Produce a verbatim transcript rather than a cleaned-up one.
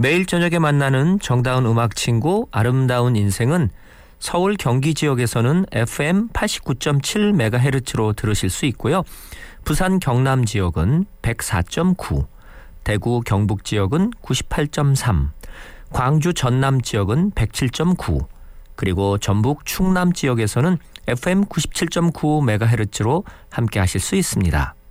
매일 저녁에 만나는 정다운 음악 친구 아름다운 인생은 서울 경기 지역에서는 에프엠 팔십구 점 칠 메가헤르츠로 들으실 수 있고요. 부산 경남 지역은 백사 점 구, 대구 경북 지역은 구십팔 점 삼, 광주 전남 지역은 백칠 점 구, 그리고 전북 충남 지역에서는 에프엠 구십칠 점 구 메가헤르츠로 함께 하실 수 있습니다.